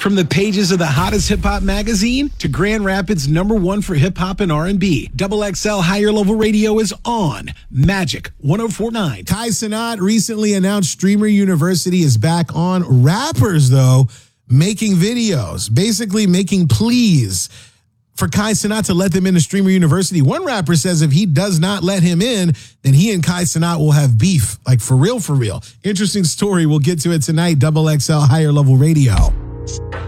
From the pages of the hottest hip-hop magazine to Grand Rapids #1 for hip-hop and R&B, Double XL Higher Level Radio is on Magic 104.9. Kai Cenat recently announced Streamer University is back on. Rappers, though, making videos, basically making pleas for Kai Cenat to let them into Streamer University. One rapper says if he does not let him in, then he and Kai Cenat will have beef, like for real, for real. Interesting story. We'll get to it tonight. Double XL Higher Level Radio.